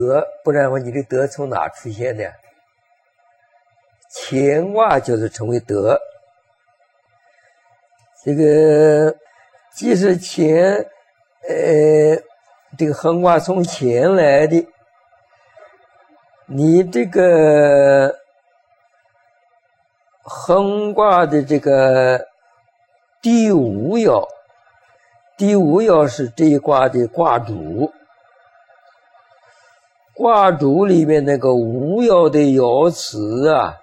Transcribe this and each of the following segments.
不然的话你的德从哪出现的？乾卦就是成为德。这个既是乾，这个横卦从乾来的，你这个横卦的这个第五爻，第五爻是这一卦的卦主，卦主里面那个五爻的爻辞啊，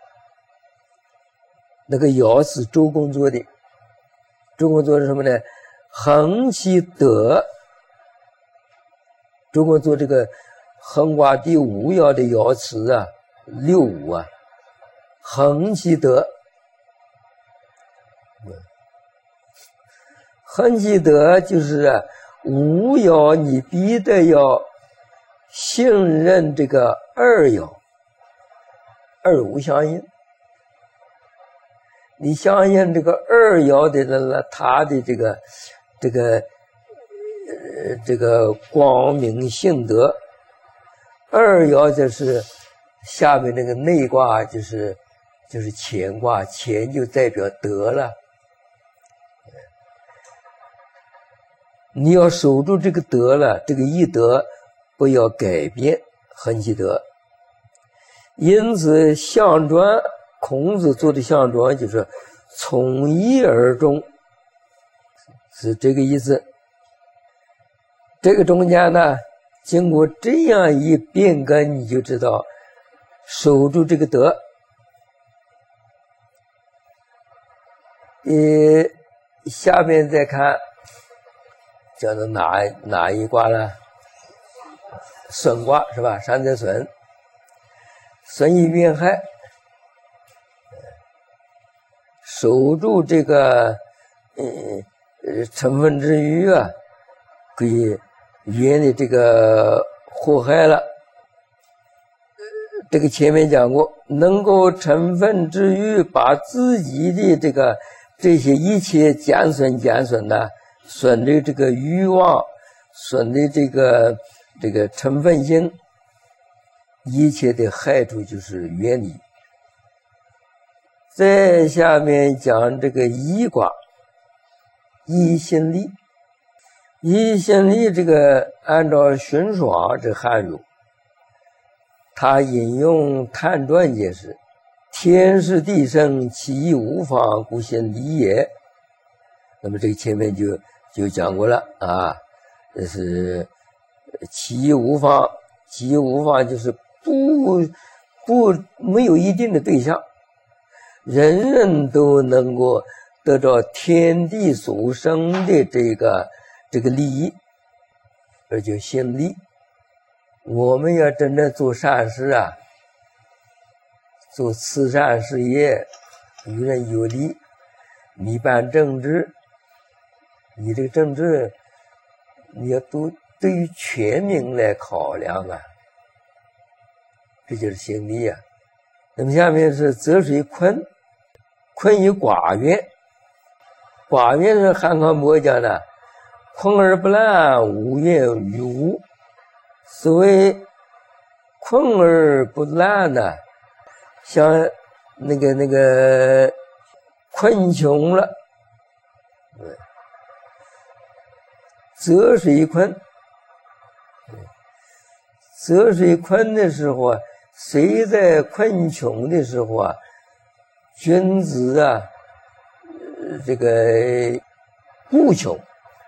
那个爻是周公做的。周公做是什么呢？横其德。周公做这个横卦第五爻的爻辞啊，6·5啊，横其德。横其德就是啊，五爻你必得要信任这个二爻，二五相应。你相信这个二爻的呢，他的这个光明性德，二爻就是下面那个内卦，就是乾卦，乾就代表德了。你要守住这个德了，这个一德不要改变，横其德。因此象传，孔子做的象传就是从一而终，是这个意思。这个中间呢，经过这样一变革，你就知道守住这个德。下面再看叫做哪一卦呢？损卦是吧？山泽损，损益变害，守住这个成分之余啊，可以远离这个祸害了。这个前面讲过，能够成分之余把自己的这些一切减损呢，损的这个欲望，损的这个成分性，一切的害处就是远离。再下面讲这个一卦，一心力。一心力这个按照荀爽这汉语，他引用探传解释：天是地生，其义无方，故心离也。那么这个前面就讲过了啊，这是其义无方，其义无方就是没有一定的对象，人人都能够得到天地所生的这个利益，这就心力。我们要真正做善事啊，做慈善事业，与人有利，你办政治，你这个政治你要对于全民来考量啊，这就是心力啊。那么下面是泽水坤，坤于寡怨。寡怨是汉康伯讲的，坤而不滥，无怨于无。所谓困而不滥呢，像那个困穷了，泽水坤，泽水坤的时候啊，谁在困穷的时候啊，君子啊，这个固穷，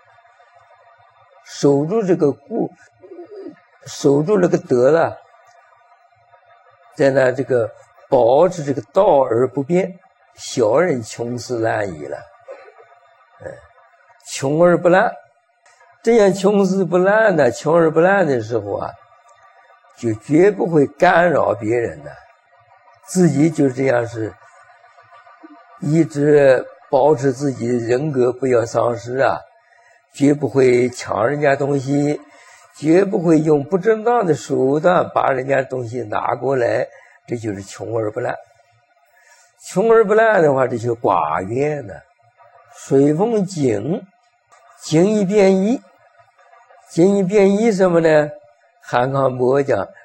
守住这个守住那个德了，在那这个保持这个道而不变，小人穷斯滥矣了。穷而不滥，这样穷斯不滥呢，穷而不滥的时候啊，就绝不会干扰别人的，自己就这样是一直保持自己的人格不要丧失啊，绝不会抢人家东西，绝不会用不正当的手段把人家东西拿过来，这就是穷而不滥。穷而不滥的话，这就是寡怨呢。水风景，景一变一，景一变一什么呢？韩康伯讲，